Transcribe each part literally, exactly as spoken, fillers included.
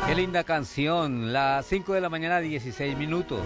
Qué linda canción, las cinco de la mañana, dieciséis minutos.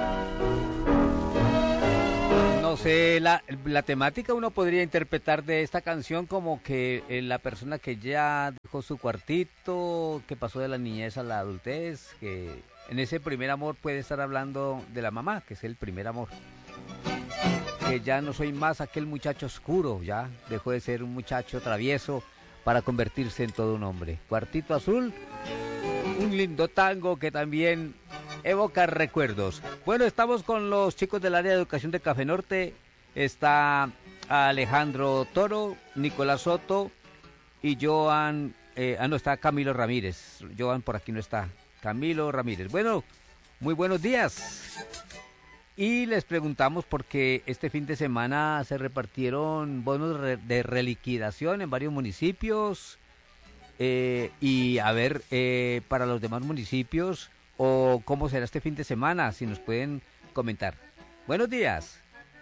No sé, la, la temática uno podría interpretar de esta canción como que eh, la persona que ya dejó su cuartito, que pasó de la niñez a la adultez, que en ese primer amor puede estar hablando de la mamá, que es el primer amor. Que ya no soy más aquel muchacho oscuro, ya dejó de ser un muchacho travieso para convertirse en todo un hombre. Cuartito Azul, un lindo tango que también evoca recuerdos. Bueno, estamos con los chicos del área de educación de Café Norte. Está Alejandro Toro, Nicolás Soto y Joan, eh, ah no, está Camilo Ramírez. Joan por aquí no está, Camilo Ramírez. Bueno, muy buenos días. Y les preguntamos porque este fin de semana se repartieron bonos de reliquidación en varios municipios. Eh, y a ver, eh, para los demás municipios, o cómo será este fin de semana, si nos pueden comentar. Buenos días.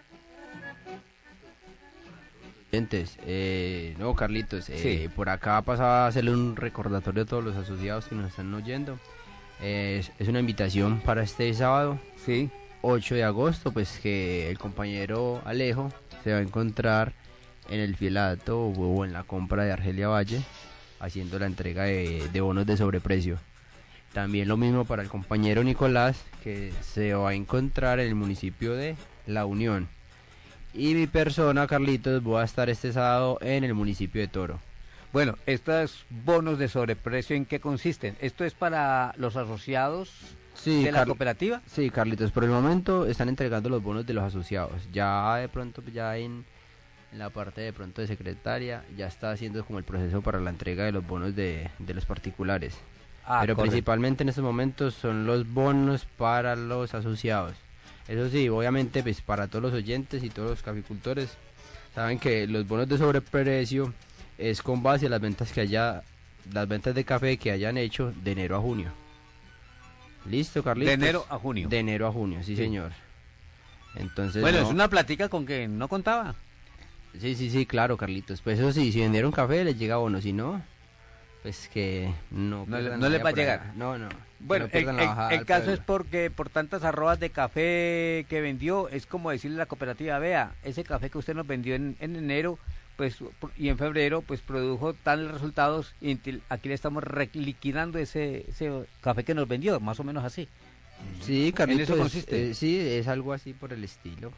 Eh, no, Carlitos, eh, Sí. por acá pasaba a hacerle un recordatorio a todos los asociados que nos están oyendo. Eh, es, es una invitación para este sábado, Sí. ocho de agosto, pues que el compañero Alejo se va a encontrar en el fielato o en la compra de Argelia Valle, haciendo la entrega de, de bonos de sobreprecio. También lo mismo para el compañero Nicolás, que se va a encontrar en el municipio de La Unión. Y mi persona, Carlitos, voy a estar este sábado en el municipio de Toro. Bueno, estos bonos de sobreprecio, ¿en qué consisten? ¿Esto es para los asociados Sí, de la Car- cooperativa? Sí, Carlitos, por el momento están entregando los bonos de los asociados. Ya de pronto, ya en, en la parte de pronto de secretaria, ya está haciendo como el proceso para la entrega de los bonos de, de los particulares. Ah, Pero correcto. principalmente en estos momentos son los bonos para los asociados. Eso sí, obviamente pues para todos los oyentes y todos los caficultores, saben que los bonos de sobreprecio es con base a las ventas que haya, las ventas de café que hayan hecho de enero a junio. ¿Listo, Carlitos? De enero a junio. De enero a junio, sí, Sí. señor. Entonces, Bueno, no- es una platica con que no contaba. Sí, sí, sí, claro, Carlitos. Pues eso sí, si vendieron café les llega bono, si no, pues que no No le- pierdan no la les vida va a por allá. llegar. No, no. que Bueno, no el, pierdan la el- bajada el al caso pueblo. es porque por tantas arrobas de café que vendió, es como decirle a la cooperativa, vea, ese café que usted nos vendió en, en enero pues por- y en febrero, pues produjo tales resultados y til- aquí le estamos re- liquidando ese, ese café que nos vendió, más o menos así. Sí, Carlitos, eso consiste. eh, sí, es algo así por el estilo.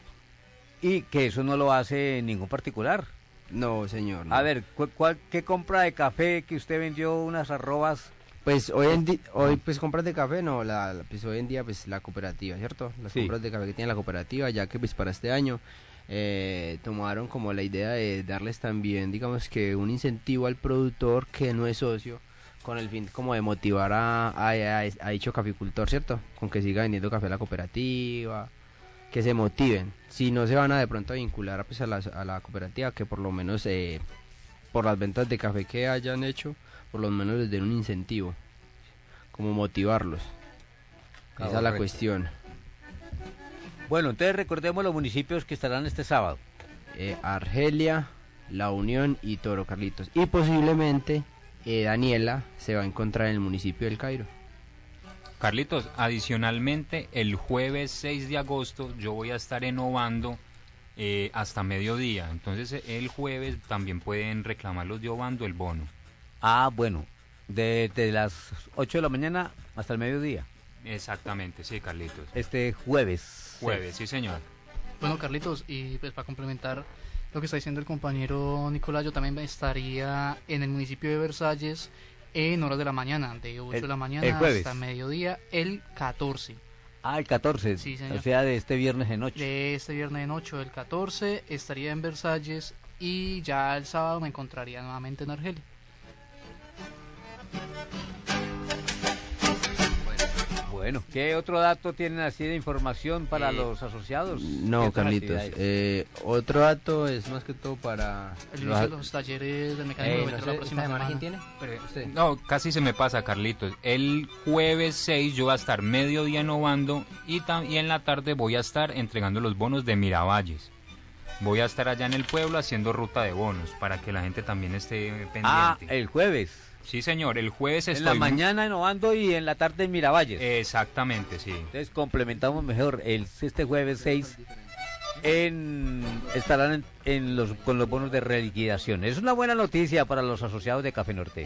Y que eso no lo hace ningún particular. No, señor. no. A ver, ¿cu- cuál, ¿qué compra de café que usted vendió unas arrobas? Pues hoy en di- hoy pues compras de café, no, la, la- pues hoy en día pues la cooperativa, ¿cierto? Las Sí. compras de café que tiene la cooperativa, ya que pues para este año eh, tomaron como la idea de darles también, digamos que un incentivo al productor que no es socio, con el fin como de motivar a, a, a- a dicho caficultor, ¿cierto? Con que siga vendiendo café a la cooperativa, que se motiven. Si no se van a de pronto a vincular pues a la, a la cooperativa, que por lo menos eh, por las ventas de café que hayan hecho, por lo menos les den un incentivo, como motivarlos. Esa es la Correcto. cuestión. Bueno, entonces recordemos los municipios que estarán este sábado. Eh, Argelia, La Unión y Toro, Carlitos. Y posiblemente eh, Daniela se va a encontrar en el municipio del Cairo. Carlitos, adicionalmente, el jueves seis de agosto yo voy a estar en Obando eh, hasta mediodía. Entonces, eh, el jueves también pueden reclamar los de Obando el bono. Ah, bueno, desde las ocho de la mañana hasta el mediodía, Exactamente, sí, Carlitos. este jueves. Jueves, sí, señor. Bueno, Carlitos, y pues para complementar lo que está diciendo el compañero Nicolás, yo también estaría en el municipio de Versalles en horas de la mañana, de ocho El- de la mañana el jueves. hasta mediodía, el catorce. Ah, el catorce, Sí, señor. o sea, de este viernes en noche. De este viernes en ocho del catorce estaría en Versalles y ya el sábado me encontraría nuevamente en Argelia. Bueno, ¿qué otro dato tienen así de información para Eh, los asociados? ¿Qué No, otras Carlitos. actividades? Eh, otro dato es más que todo para... El inicio de los talleres de mecánico Eh, de no metro sé, la próxima ¿esta semana semana. quién tiene? Pero, Usted. no, casi se me pasa, Carlitos. El jueves seis yo voy a estar mediodía en Obando y, tam- y en la tarde voy a estar entregando los bonos de Miravalles. Voy a estar allá en el pueblo haciendo ruta de bonos para que la gente también esté pendiente. Ah, el jueves. Sí, señor, el jueves estoy... En la mañana en Obando y en la tarde en Miravalles. Exactamente, sí. Entonces complementamos mejor. El, este jueves seis en, estarán en, en los, con los bonos de reliquidación. Es una buena noticia para los asociados de Café Norte.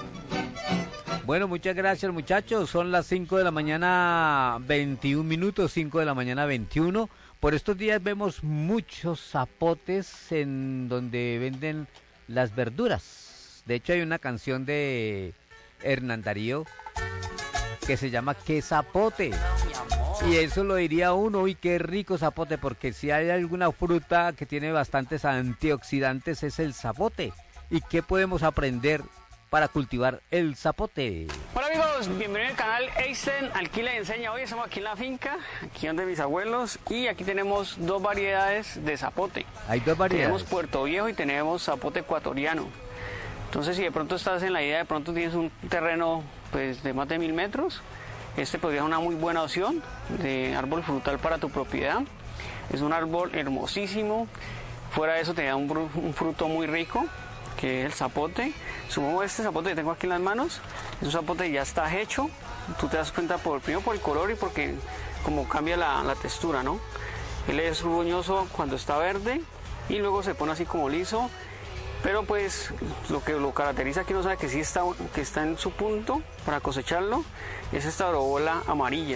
Bueno, muchas gracias, muchachos. Son las cinco de la mañana, veintiún minutos, cinco de la mañana, veintiuno. Por estos días vemos muchos zapotes en donde venden las verduras. De hecho, hay una canción de Hernán Darío que se llama ¿Qué zapote? Y eso lo diría uno, uy, qué rico zapote, porque si hay alguna fruta que tiene bastantes antioxidantes es el zapote. ¿Y qué podemos aprender para cultivar el zapote? Hola amigos, bienvenidos al canal Eisten Alquila y Enseña. Hoy estamos aquí en la finca, aquí donde mis abuelos, y aquí tenemos dos variedades de zapote. Hay dos variedades. Tenemos Puerto Viejo y tenemos zapote ecuatoriano. Entonces, si de pronto estás en la idea, de pronto tienes un terreno pues de más de mil metros, este podría ser una muy buena opción de árbol frutal para tu propiedad. Es un árbol hermosísimo. Fuera de eso te da un, un fruto muy rico, que es el zapote. Supongo este zapote que tengo aquí en las manos, es un zapote que ya está hecho. Tú te das cuenta por, primero por el color y porque como cambia la, la textura, ¿no? Él es rugoñoso cuando está verde y luego se pone así como liso. Pero pues lo que lo caracteriza aquí, no sabe que sí está, que está en su punto para cosecharlo, es esta bola amarilla.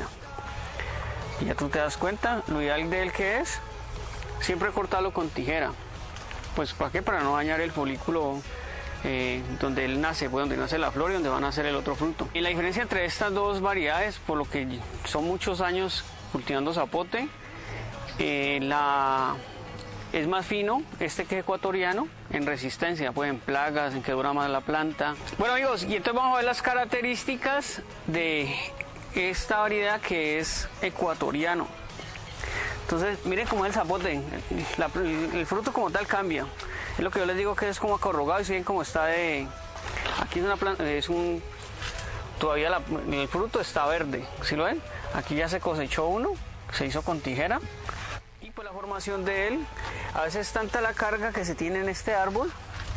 Y ya tú te das cuenta, lo ideal de él que es, siempre cortarlo con tijera. Pues ¿para qué? Para no dañar el folículo eh, donde él nace, pues donde nace la flor y donde va a nacer el otro fruto. Y la diferencia entre estas dos variedades, por lo que son muchos años cultivando zapote, eh, la... es más fino este que es ecuatoriano en resistencia, pues en plagas, en que dura más la planta. Bueno amigos, y entonces vamos a ver las características de esta variedad que es ecuatoriano. Entonces miren cómo es el zapote, la, el, el fruto como tal cambia. Es lo que yo les digo, que es como acorrugado y si ven cómo está de... Aquí es una planta, es un... Todavía la, el fruto está verde, ¿sí lo ven? Aquí ya se cosechó uno, se hizo con tijera. Pues la formación de él, a veces es tanta la carga que se tiene en este árbol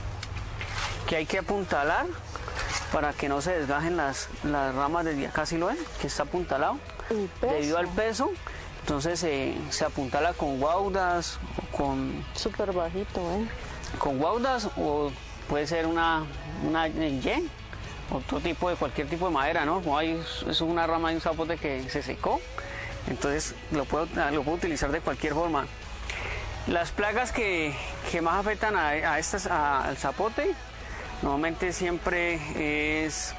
que hay que apuntalar para que no se desgajen las, las ramas desde acá, ¿sí lo ven? Que está apuntalado debido al peso. Entonces eh, se apuntala con guaudas o con... Súper bajito, ¿eh? Con guaudas o puede ser una, una Y, otro tipo de, cualquier tipo de madera, ¿no? Como hay, es una rama de un zapote que se secó. Entonces lo puedo, lo puedo utilizar de cualquier forma. Las plagas que, que más afectan a, a estas, a, al zapote, normalmente siempre es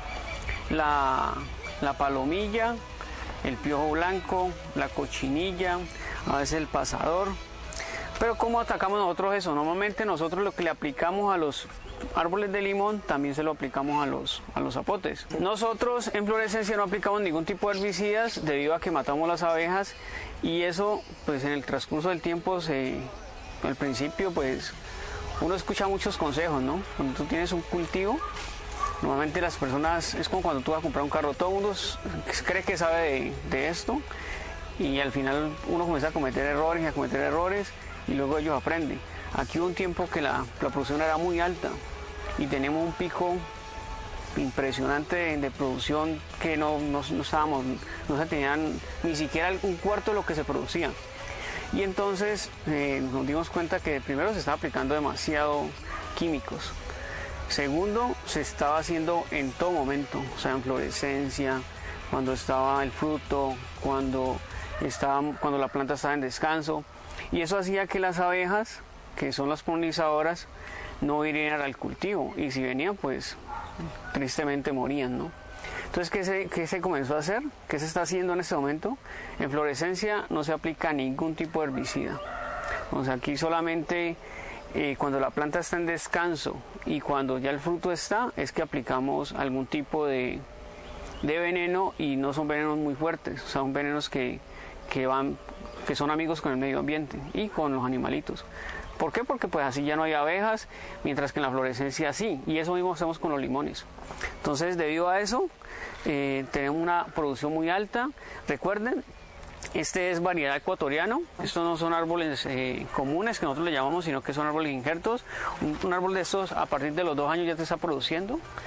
la, la palomilla, el piojo blanco, la cochinilla, a veces el pasador. Pero ¿cómo atacamos nosotros eso? Normalmente nosotros lo que le aplicamos a los árboles de limón también se lo aplicamos a los, a los zapotes. Nosotros en Florescencia no aplicamos ningún tipo de herbicidas debido a que matamos las abejas y eso pues en el transcurso del tiempo se, al principio pues uno escucha muchos consejos, ¿no? Cuando tú tienes un cultivo, normalmente las personas, es como cuando tú vas a comprar un carro, todo el mundo cree que sabe de, de esto y al final uno comienza a cometer errores y a cometer errores y luego ellos aprenden. Aquí hubo un tiempo que la, la producción era muy alta y tenemos un pico impresionante de, de producción que no, no, no estábamos, no se tenían ni siquiera un cuarto de lo que se producía. Y entonces eh, nos dimos cuenta que primero se estaba aplicando demasiado químicos. Segundo, se estaba haciendo en todo momento, o sea, en florescencia, cuando estaba el fruto, cuando, estaba, cuando la planta estaba en descanso. Y eso hacía que las abejas, que son las polinizadoras, no vinieran al cultivo y si venían pues tristemente morían, ¿no? Entonces, ¿qué se, qué se comenzó a hacer? ¿Qué se está haciendo en este momento? En florescencia no se aplica ningún tipo de herbicida. O sea, aquí solamente eh, cuando la planta está en descanso y cuando ya el fruto está, es que aplicamos algún tipo de, de veneno y no son venenos muy fuertes, son venenos que, que van... que son amigos con el medio ambiente y con los animalitos. ¿Por qué? Porque pues así ya no hay abejas, mientras que en la florescencia sí, y eso mismo hacemos con los limones. Entonces, debido a eso, eh, tenemos una producción muy alta. Recuerden, este es variedad ecuatoriano, estos no son árboles eh, comunes que nosotros le llamamos, sino que son árboles injertos. Un, un árbol de estos a partir de los dos años ya te está produciendo.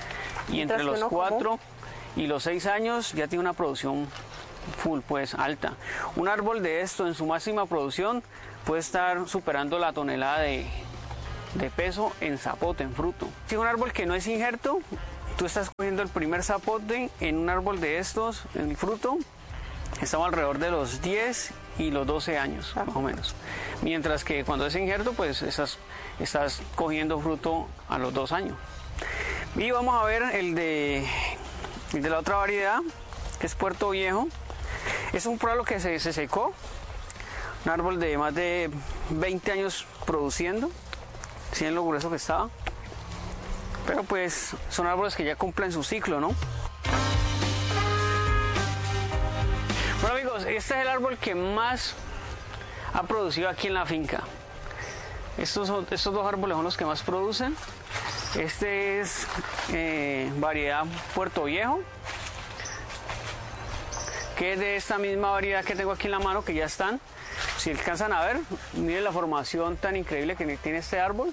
Y entre los cuatro y los seis años ya tiene una producción full, pues alta. Un árbol de esto en su máxima producción puede estar superando la tonelada de, de peso en zapote, en fruto. Si un árbol que no es injerto, tú estás cogiendo el primer zapote en un árbol de estos, en el fruto, estamos alrededor de los diez y los doce años, más o menos. Mientras que cuando es injerto, pues estás, estás cogiendo fruto a los dos años. Y vamos a ver el de, el de la otra variedad, que es Puerto Viejo. Es un palo que se, se secó, un árbol de más de veinte años produciendo, si en lo grueso que estaba. Pero pues son árboles que ya cumplen su ciclo, ¿no? Bueno amigos, este es el árbol que más ha producido aquí en la finca. Estos, son, estos dos árboles son los que más producen. Este es eh, variedad Puerto Viejo, que es de esta misma variedad que tengo aquí en la mano, que ya están. Si alcanzan a ver, miren la formación tan increíble que tiene este árbol.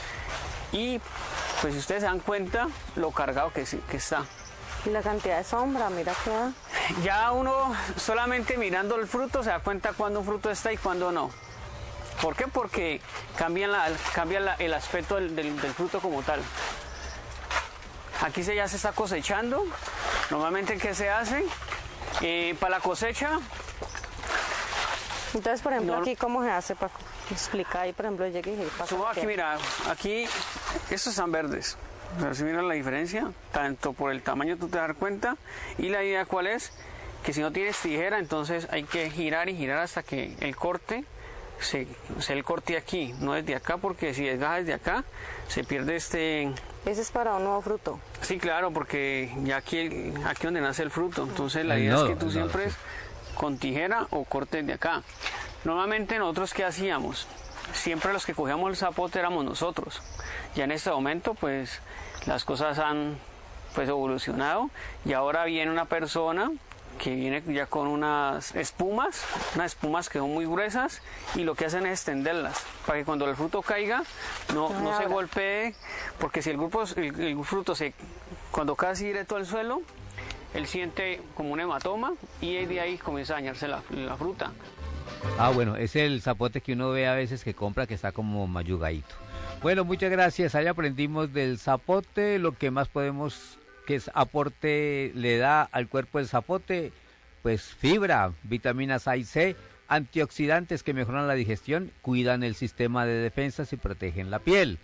Y pues si ustedes se dan cuenta, lo cargado que, que está. Y la cantidad de sombra, mira que da. Ya uno solamente mirando el fruto se da cuenta cuándo un fruto está y cuándo no. ¿Por qué? Porque cambian la, cambia la, el aspecto del, del, del fruto como tal. Aquí se, ya se está cosechando. Normalmente, ¿qué se hace? Eh, para la cosecha. Entonces, por ejemplo, no, aquí, ¿cómo se hace? Para explicar ahí, por ejemplo, llegué y pasa. Subo aquí, mira, aquí, estos están verdes. Pero si miran la diferencia, tanto por el tamaño tú te das cuenta. Y la idea, ¿cuál es? Que si no tienes tijera, entonces hay que girar y girar hasta que el corte se, se el corte aquí, no desde acá, porque si desgajas desde acá, se pierde este... Ese es para un nuevo fruto. Sí, claro, porque ya aquí, aquí donde nace el fruto, entonces la El idea nodo, es que tú el siempre nodo, es con tijera o corte de acá. Normalmente nosotros, ¿qué hacíamos? Siempre los que cogíamos el zapote éramos nosotros. Ya en este momento, pues, las cosas han pues evolucionado y ahora viene una persona que viene ya con unas espumas, unas espumas que son muy gruesas, y lo que hacen es extenderlas para que cuando el fruto caiga no, no se golpee, porque si el, grupo, el, el fruto se, cuando cae así directo al suelo, él siente como un hematoma y de ahí comienza a dañarse la, la fruta. Ah, bueno, es el zapote que uno ve a veces que compra, que está como mayugadito. Bueno, muchas gracias. Ahí aprendimos del zapote, lo que más podemos, que es aporte le da al cuerpo del zapote, pues fibra, vitaminas A y C, antioxidantes que mejoran la digestión, cuidan el sistema de defensas y protegen la piel.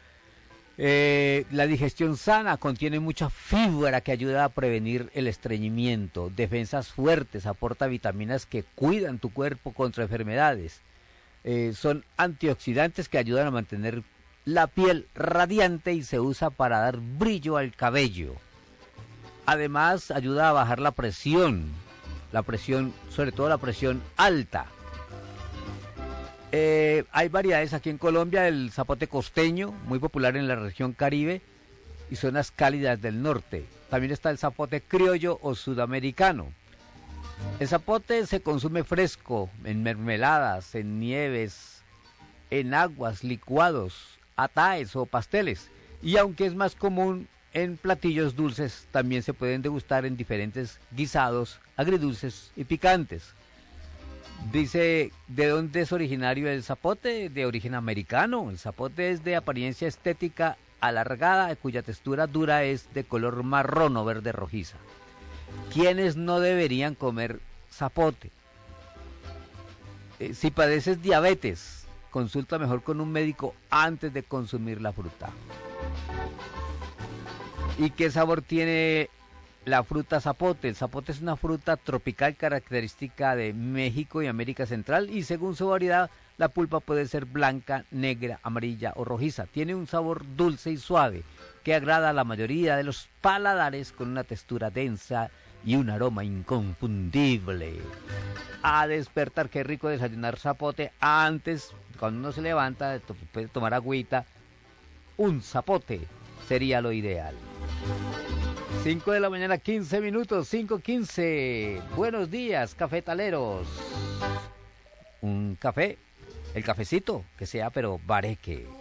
Eh, la digestión sana contiene mucha fibra que ayuda a prevenir el estreñimiento, defensas fuertes, aporta vitaminas que cuidan tu cuerpo contra enfermedades. Eh, son antioxidantes que ayudan a mantener la piel radiante y se usa para dar brillo al cabello. Además, ayuda a bajar la presión, la presión, sobre todo la presión alta. Eh, hay variedades aquí en Colombia, el zapote costeño, muy popular en la región Caribe y zonas cálidas del norte. También está el zapote criollo o sudamericano. El zapote se consume fresco, en mermeladas, en nieves, en aguas, licuados, ataes o pasteles. Y aunque es más común en platillos dulces, también se pueden degustar en diferentes guisados, agridulces y picantes. Dice, ¿de dónde es originario el zapote? De origen americano. El zapote es de apariencia estética alargada, cuya textura dura es de color marrón o verde rojiza. ¿Quiénes no deberían comer zapote? Eh, si padeces diabetes, consulta mejor con un médico antes de consumir la fruta. ¿Y qué sabor tiene la fruta zapote? El zapote es una fruta tropical característica de México y América Central, y según su variedad, la pulpa puede ser blanca, negra, amarilla o rojiza. Tiene un sabor dulce y suave que agrada a la mayoría de los paladares, con una textura densa y un aroma inconfundible. A despertar, qué rico desayunar zapote antes, cuando uno se levanta, puede tomar agüita. Un zapote sería lo ideal. cinco de la mañana, quince minutos, cinco quince. Buenos días, cafetaleros. Un café, el cafecito, que sea pero bareque.